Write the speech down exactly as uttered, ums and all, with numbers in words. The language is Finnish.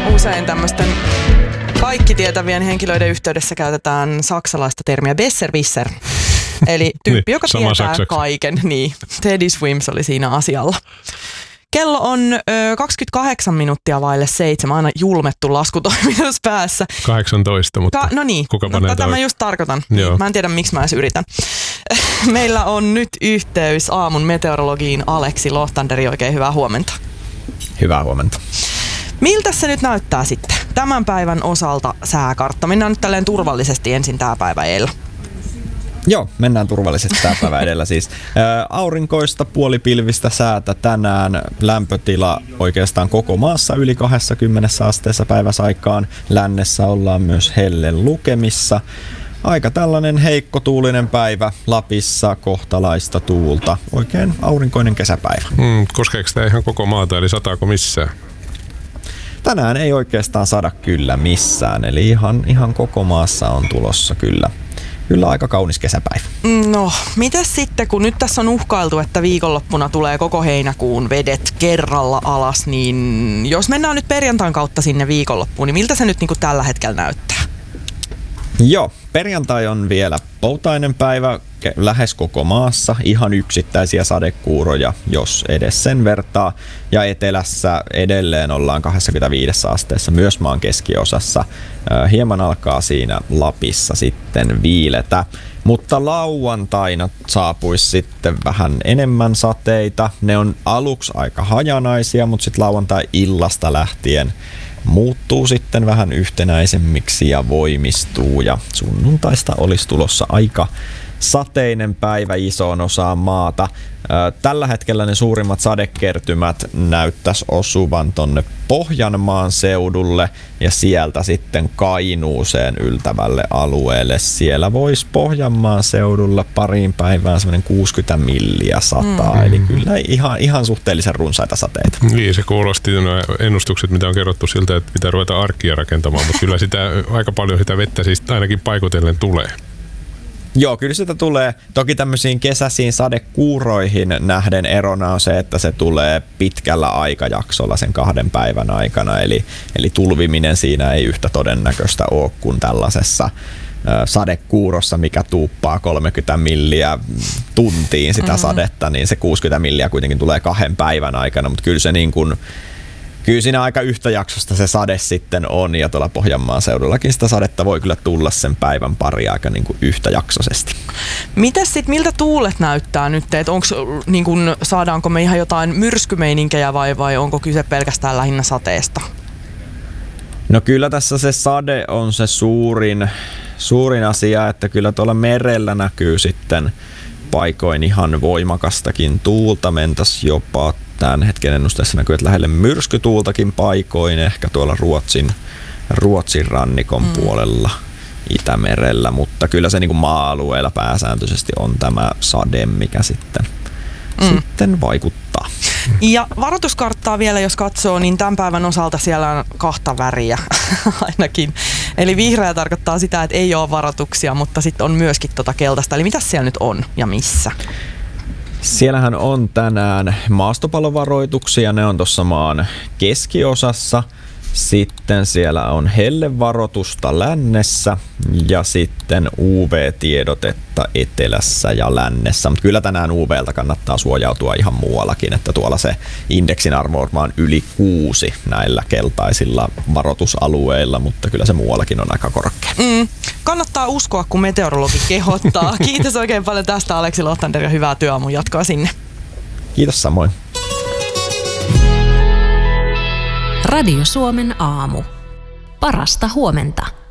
Usein tämmöisten kaikki tietävien henkilöiden yhteydessä käytetään saksalaista termiä besserwisser. Eli tyyppi, joka niin, tietää saksaksi. kaiken. Niin, Teddy Swims oli siinä asialla. Kello on ö, kaksikymmentäkahdeksan minuuttia vaille seitsemän, aina julmettu laskutoimitus päässä. kahdeksantoista, mutta Ka- no niin, kuka no, panee tätä toi? mä just tarkoitan. Niin, mä en tiedä, miksi mä edes yritän. Meillä on nyt yhteys aamun meteorologiin Aleksi Lohtanderi. Oikein hyvää huomenta. Hyvää huomenta. Miltä se nyt näyttää sitten tämän päivän osalta sääkartta? Mennään nyt tälleen turvallisesti ensin tää päivä edellä. Joo, mennään turvallisesti tämä päivä edellä siis. Ää, aurinkoista puolipilvistä säätä tänään, lämpötila oikeastaan koko maassa yli kaksikymmentä asteessa päiväsaikaan. Lännessä ollaan myös helle lukemissa. Aika tällainen heikkotuulinen päivä, Lapissa kohtalaista tuulta. Oikein aurinkoinen kesäpäivä. Mm, koskeeko tämä ihan koko maata, eli sataako missään? Tänään ei oikeastaan sada kyllä missään, eli ihan, ihan koko maassa on tulossa kyllä. Kyllä aika kaunis kesäpäivä. No, mitäs sitten, kun nyt tässä on uhkailtu, että viikonloppuna tulee koko heinäkuun vedet kerralla alas, niin jos mennään nyt perjantain kautta sinne viikonloppuun, niin miltä se nyt niin kuin tällä hetkellä näyttää? Joo, perjantai on vielä poutainen päivä lähes koko maassa, ihan yksittäisiä sadekuuroja, jos edes sen vertaa. Ja etelässä edelleen ollaan kaksikymmentäviisi asteessa, myös maan keskiosassa. Hieman alkaa siinä Lapissa sitten viiletä. Mutta lauantaina saapuisi sitten vähän enemmän sateita. Ne on aluksi aika hajanaisia, mutta sitten lauantai-illasta lähtien muuttuu sitten vähän yhtenäisemmiksi ja voimistuu. Ja sunnuntaista olisi tulossa aika sateinen päivä isoon osaan maata. Tällä hetkellä ne suurimmat sadekertymät näyttäisi osuvan tonne Pohjanmaan seudulle ja sieltä sitten Kainuuseen yltävälle alueelle. Siellä voisi Pohjanmaan seudulla pariin päivään semmoinen kuusikymmentä milliä sataa, mm. eli kyllä ihan, ihan suhteellisen runsaita sateita. Niin, se kuulosti nuo ennustukset, mitä on kerrottu siltä, että pitää ruveta arkkia rakentamaan, mutta kyllä sitä aika paljon sitä vettä siis ainakin paikotellen tulee. Joo, kyllä sitä tulee. Toki tämmöisiin kesäisiin sadekuuroihin nähden erona on se, että se tulee pitkällä aikajaksolla sen kahden päivän aikana. Eli, eli tulviminen siinä ei yhtä todennäköistä ole kuin tällaisessa sadekuurossa, mikä tuuppaa kolmekymmentä milliä tuntiin sitä mm-hmm. sadetta, niin se kuusikymmentä milliä kuitenkin tulee kahden päivän aikana, mutta kyllä se niin kuin Kyllä siinä aika yhtäjaksosta se sade sitten on, ja tuolla Pohjanmaan seudullakin sitä sadetta voi kyllä tulla sen päivän pari aika niin kuin yhtäjaksoisesti. Mitäs sitten, miltä tuulet näyttää nyt? Et onks, niin kun, saadaanko me ihan jotain myrskymeininkiä vai, vai onko kyse pelkästään lähinnä sateesta? No kyllä tässä se sade on se suurin, suurin asia, että kyllä tuolla merellä näkyy sitten paikoin ihan voimakastakin tuulta, mentäisi jopa tämän hetken ennusteessa näkyy, että lähelle myrskytuultakin paikoin, ehkä tuolla Ruotsin, Ruotsin rannikon mm. puolella Itämerellä, mutta kyllä se niin kuin maa-alueella pääsääntöisesti on tämä sade, mikä sitten, mm. sitten vaikuttaa. Ja varoituskarttaa vielä, jos katsoo, niin tämän päivän osalta siellä on kahta väriä ainakin. Eli vihreä tarkoittaa sitä, että ei ole varoituksia, mutta sitten on myöskin tota keltaista. Eli mitä siellä nyt on ja missä? Siellähän on tänään maastopalovaroituksia, ne on tuossa maan keskiosassa. Sitten siellä on hellevaroitusta lännessä ja sitten U V-tiedotetta etelässä ja lännessä. Mutta kyllä tänään U V:ltä kannattaa suojautua ihan muuallakin, että tuolla se indeksin arvo on vaan yli kuusi näillä keltaisilla varoitusalueilla, mutta kyllä se muuallakin on aika korkea. Mm. Kannattaa uskoa, kun meteorologi kehottaa. Kiitos oikein paljon tästä, Aleksi Lohtander, ja hyvää työaamun jatkoa sinne. Kiitos samoin. Radio Suomen aamu. Parasta huomenta.